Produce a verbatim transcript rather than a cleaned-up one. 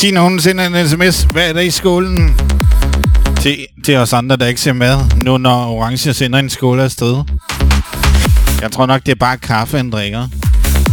Tine, hun sender en sms hver dag i skolen til, til os andre, der ikke ser med, nu når Orange sender en skole afsted. Jeg tror nok, det er bare kaffe, han drikker.